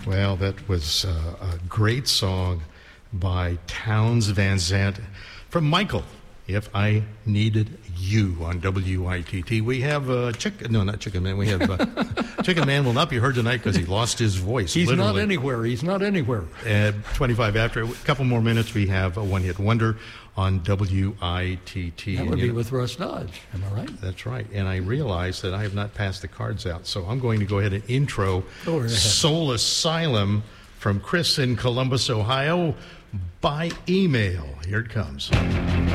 Well, that was a great song by Townes Van Zandt from Michael, If I Needed You, on WITT. We have not Chicken Man. We have Chicken Man will not be heard tonight because he lost his voice. He's literally. not anywhere. He's not anywhere. At 25 after, a couple more minutes, we have a one-hit wonder on WITT. That would be with Russ Dodge. Am I right? That's right. And I realize that I have not passed the cards out, so I'm going to go ahead and intro Soul Asylum from Chris in Columbus, Ohio, by email. Here it comes.